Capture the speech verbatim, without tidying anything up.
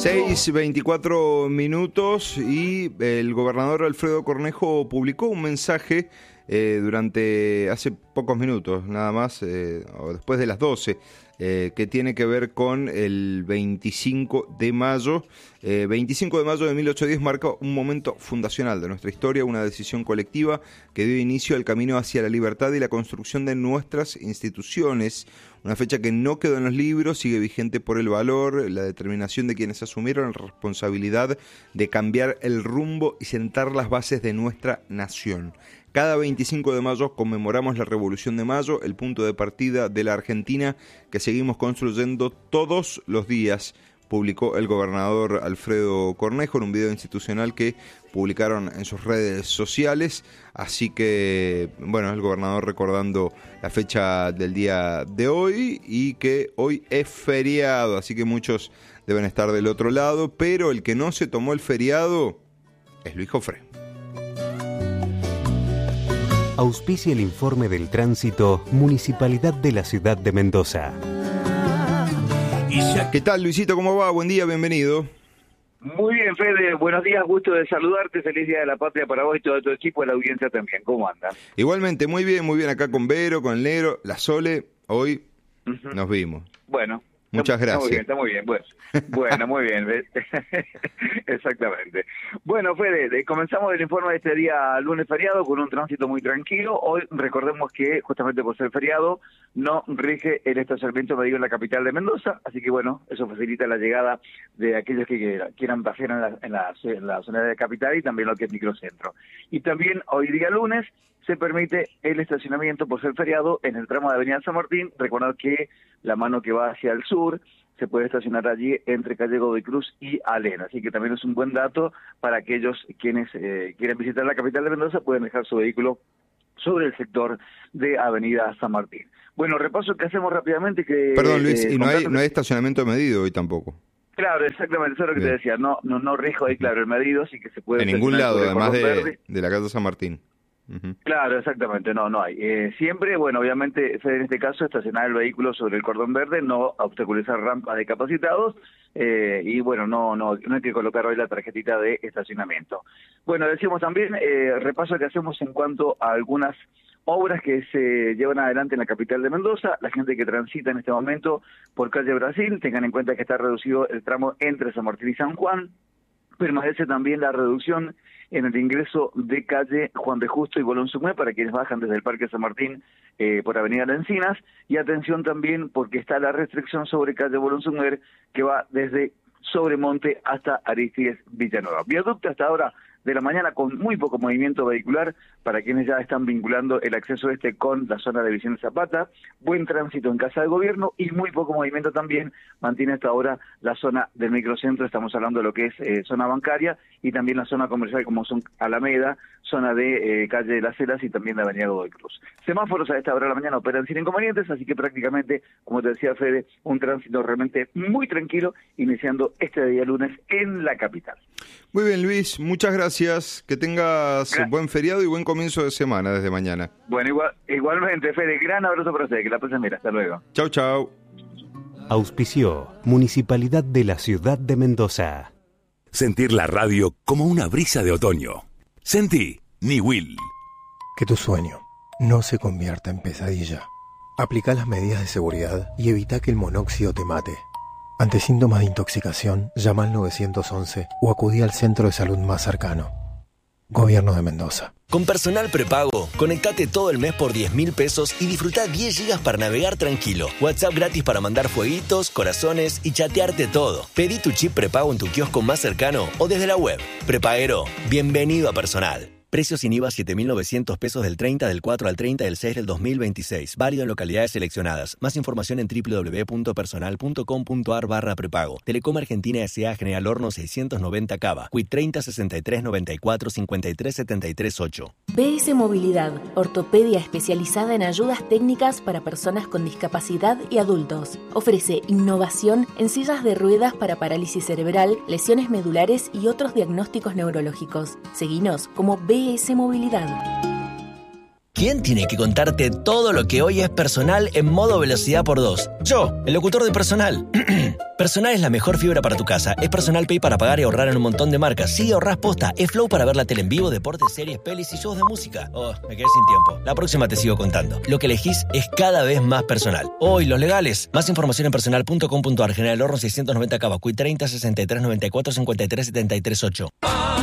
seis veinticuatro minutos y el gobernador Alfredo Cornejo publicó un mensaje eh, durante hace pocos minutos, nada más, eh, o después de las doce, eh, que tiene que ver con el veinticinco de mayo. Eh, veinticinco de mayo de mil ochocientos diez marca un momento fundacional de nuestra historia, una decisión colectiva que dio inicio al camino hacia la libertad y la construcción de nuestras instituciones. Una fecha que no quedó en los libros, sigue vigente por el valor, la determinación de quienes asumieron la responsabilidad de cambiar el rumbo y sentar las bases de nuestra nación. Cada veinticinco de mayo conmemoramos la Revolución de Mayo, el punto de partida de la Argentina que seguimos construyendo todos los días, publicó el gobernador Alfredo Cornejo en un video institucional que publicaron en sus redes sociales. Así que, bueno, el gobernador recordando la fecha del día de hoy y que hoy es feriado, así que muchos deben estar del otro lado, pero el que no se tomó el feriado es Luis Jofré. Auspicia el informe del tránsito Municipalidad de la Ciudad de Mendoza. ¿Qué tal, Luisito? ¿Cómo va? Buen día, bienvenido. Muy bien, Fede. Buenos días, gusto de saludarte. Feliz Día de la Patria para vos y todo tu equipo de la audiencia también. ¿Cómo andan? Igualmente, muy bien, muy bien. Acá con Vero, con el Negro, la Sole. Hoy uh-huh. nos vimos. Bueno. Muchas está, gracias. Está muy bien, está muy bien. Bueno, bueno muy bien. Exactamente. Bueno, Fede, comenzamos el informe de este día lunes feriado con un tránsito muy tranquilo. Hoy recordemos que justamente por ser feriado no rige el estacionamiento medido en la capital de Mendoza, así que bueno, eso facilita la llegada de aquellos que quieran pasear en la, en la, en la zona de la capital y también lo que es microcentro. Y también hoy día lunes se permite el estacionamiento por ser feriado en el tramo de Avenida San Martín. Recordad que la mano que va hacia el sur se puede estacionar allí entre calle Godoy Cruz y Alena, así que también es un buen dato para aquellos quienes eh, quieren visitar la capital de Mendoza, pueden dejar su vehículo sobre el sector de Avenida San Martín. Bueno, repaso que hacemos rápidamente que... Perdón, Luis, eh, y no hay, no hay estacionamiento medido hoy tampoco. Claro, exactamente, eso es lo que Bien. te decía, no no no rijo ahí, claro, el medido, así que se puede... En ningún lado, además de, de la calle San Martín. Uh-huh. Claro, exactamente, no, no hay. Eh, siempre, bueno, obviamente, en este caso, estacionar el vehículo sobre el cordón verde, no obstaculizar rampas de capacitados, eh, y bueno, no, no, no hay que colocar hoy la tarjetita de estacionamiento. Bueno, decimos también, eh, repaso que hacemos en cuanto a algunas obras que se llevan adelante en la capital de Mendoza. La gente que transita en este momento por calle Brasil, tengan en cuenta que está reducido el tramo entre San Martín y San Juan. Permanece también la reducción en el ingreso de calle Juan de Justo y Bolón Sumé para quienes bajan desde el Parque San Martín eh, por Avenida Las Encinas, y atención también porque está la restricción sobre calle Bolón Sumé que va desde Sobremonte hasta Aristides Villanueva. Viaducto hasta ahora de la mañana con muy poco movimiento vehicular para quienes ya están vinculando el acceso este con la zona de Vicente Zapata, buen tránsito en Casa de Gobierno y muy poco movimiento también mantiene hasta ahora la zona del microcentro, estamos hablando de lo que es eh, zona bancaria y también la zona comercial como son Alameda, zona de eh, calle de las Heras y también de Avenida Godoy Cruz. Semáforos a esta hora de la mañana operan sin inconvenientes, así que prácticamente, como te decía Fede, un tránsito realmente muy tranquilo iniciando este día lunes en la capital. Muy bien, Luis, muchas gracias. Que tengas Gra- buen feriado y buen comienzo de semana desde mañana. Bueno, igual, igualmente, Fede, gran abrazo para usted, que la pasen bien, hasta luego. Chau, chau. Auspició Municipalidad de la Ciudad de Mendoza. Sentir la radio como una brisa de otoño. Sentí Niwil. Que tu sueño no se convierta en pesadilla. Aplica las medidas de seguridad y evita que el monóxido te mate. Ante síntomas de intoxicación, llama al nueve once o acudí al centro de salud más cercano. Gobierno de Mendoza. Con Personal Prepago, conectate todo el mes por diez mil pesos y disfruta diez gigas para navegar tranquilo. WhatsApp gratis para mandar fueguitos, corazones y chatearte todo. Pedí tu chip prepago en tu kiosco más cercano o desde la web. Prepaguero, bienvenido a Personal. Precios sin I V A siete mil novecientos pesos del treinta del cuatro al treinta del seis del dos mil veintiséis. Válido en localidades seleccionadas. Más información en doble u doble u doble u punto personal punto com punto a r barra prepago. Telecom Argentina S A General Horno seiscientos noventa Cava. Quit treinta sesenta y tres noventa y cuatro cincuenta y tres setenta y tres ocho. B S Movilidad, ortopedia especializada en ayudas técnicas para personas con discapacidad y adultos. Ofrece innovación en sillas de ruedas para parálisis cerebral, lesiones medulares y otros diagnósticos neurológicos. Seguinos como B S Movilidad. ¿Quién tiene que contarte todo lo que hoy es Personal en modo velocidad por dos? Yo, el locutor de Personal. Personal es la mejor fibra para tu casa. Es Personal Pay para pagar y ahorrar en un montón de marcas. Sí, ahorrás posta. Es Flow para ver la tele en vivo, deportes, series, pelis y shows de música. Oh, me quedé sin tiempo. La próxima te sigo contando. Lo que elegís es cada vez más personal. Hoy, los legales. Más información en personal punto com punto a r. General Horno seiscientos noventa Cavacuy treinta sesenta y tres noventa y cuatro cincuenta y tres setenta y tres ocho.